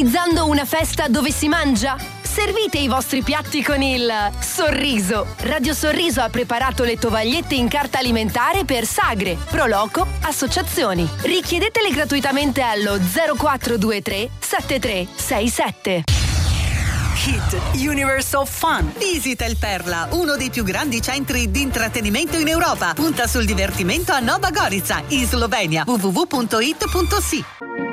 Organizzando una festa dove si mangia? Servite i vostri piatti con il sorriso. Radio Sorriso ha preparato le tovagliette in carta alimentare per sagre, proloco, associazioni. Richiedetele gratuitamente allo 0423 7367. Hit Universe of Fun. Visita il Perla, uno dei più grandi centri di intrattenimento in Europa. Punta sul divertimento a Nova Gorica, in Slovenia. www.it.si.